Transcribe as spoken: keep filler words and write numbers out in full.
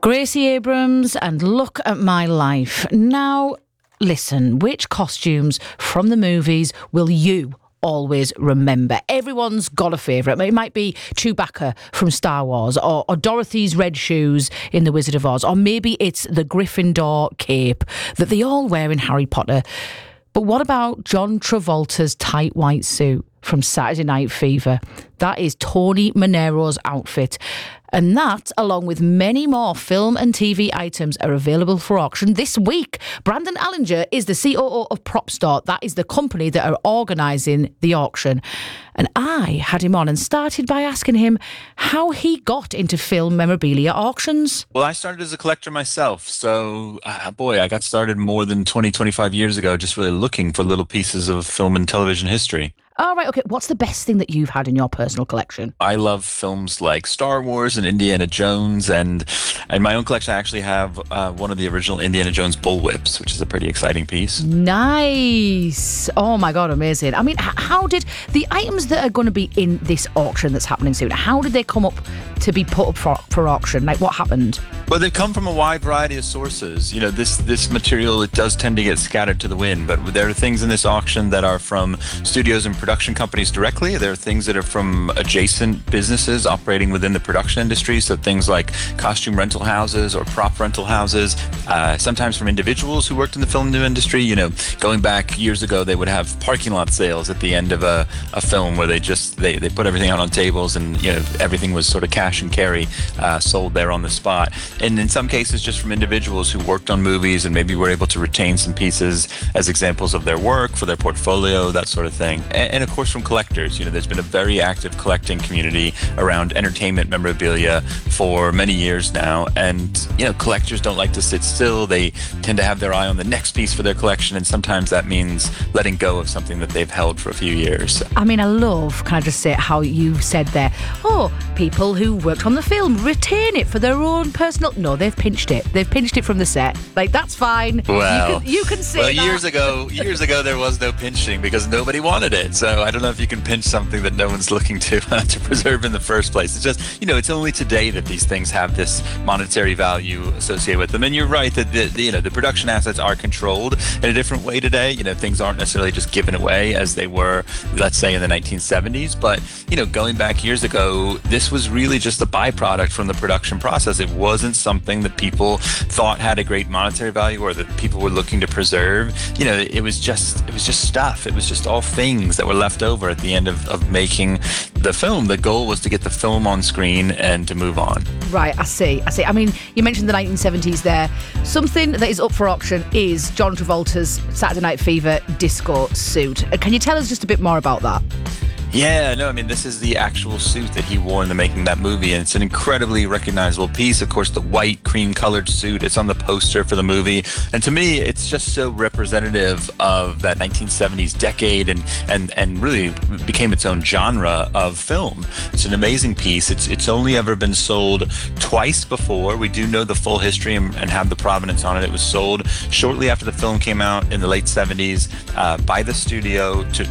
Gracie Abrams and Look at My Life. Now, listen, which costumes from the movies will you always remember? Everyone's got a favourite. It might be Chewbacca from Star Wars, or, or Dorothy's red shoes in The Wizard of Oz, or maybe it's the Gryffindor cape that they all wear in Harry Potter. But what about John Travolta's tight white suit from Saturday Night Fever? That is Tony Manero's outfit. And that, along with many more film and T V items, are available for auction this week. Brandon Allinger is the C O O of PropStore. That is the company that are organising the auction. And I had him on and started by asking him how he got into film memorabilia auctions. Well, I started as a collector myself. So, uh, boy, I got started more than twenty, twenty-five years ago, just really looking for little pieces of film and television history. All right, okay. What's the best thing that you've had in your personal collection? I love films like Star Wars and Indiana Jones, and in my own collection, I actually have uh, one of the original Indiana Jones bullwhips, which is a pretty exciting piece. Nice. Oh my God, amazing. I mean, h- how did the items that are going to be in this auction that's happening soon, how did they come up to be put up for, for auction? Like, what happened? Well, they come from a wide variety of sources. You know, this this material, it does tend to get scattered to the wind, but there are things in this auction that are from studios and production companies directly. There are things that are from adjacent businesses operating within the production industry, so things like costume rental houses or prop rental houses, uh, sometimes from individuals who worked in the film industry. You know, going back years ago, they would have parking lot sales at the end of a, a film where they just, they, they put everything out on tables and, you know, everything was sort of cash and carry, uh, sold there on the spot. And in some cases, just from individuals who worked on movies and maybe were able to retain some pieces as examples of their work for their portfolio, that sort of thing. And, and of course, from collectors. You know, there's been a very active collecting community around entertainment memorabilia for many years now. And, you know, collectors don't like to sit still. They tend to have their eye on the next piece for their collection. And sometimes that means letting go of something that they've held for a few years. I mean, I love, can I just say, how you said there, oh, people who worked on the film retain it for their own personal... No, they've pinched it. They've pinched it from the set. Like, that's fine. Well, you can, you can say well, that. years ago, years ago, there was no pinching because nobody wanted it. So I don't know if you can pinch something that no one's looking to uh, to preserve in the first place. It's just, you know, it's only today that these things have this monetary value associated with them. And you're right that the, the you know the production assets are controlled in a different way today. You know, things aren't necessarily just given away as they were, let's say, in the nineteen seventies. But you know, going back years ago, this was really just a byproduct from the production process. It wasn't something that people thought had a great monetary value or that people were looking to preserve. You know, it was just it was just stuff. It was just all things that were left over at the end of, of making the film. The goal was to get the film on screen and to move on. Right, I see, I see. I mean, you mentioned the nineteen seventies there. Something that is up for auction is John Travolta's Saturday Night Fever disco suit. Can you tell us just a bit more about that? Yeah, no, I mean, this is the actual suit that he wore in the making of that movie, and it's an incredibly recognizable piece. Of course, the white, cream-colored suit, it's on the poster for the movie, and to me, it's just so representative of that nineteen seventies decade and and, and really became its own genre of film. It's an amazing piece. It's it's only ever been sold twice before. We do know the full history and, and have the provenance on it. It was sold shortly after the film came out in the late seventies uh, by the studio to